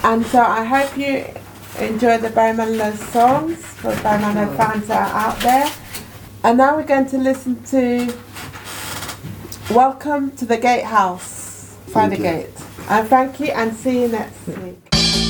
And so I hope you enjoy the Barry Manilow songs for the Barry Manilow fans that are out there. And now we're going to listen to Welcome to the Gatehouse, Friday Gate. And thank you and see you next week.